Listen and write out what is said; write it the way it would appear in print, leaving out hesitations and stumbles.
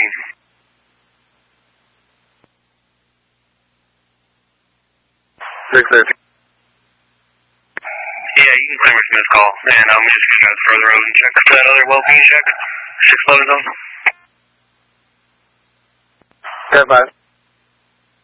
613. Yeah, you can claim a Smith call, and I'm just going to go further road and check that other well-being check. 611 zone. 10-5.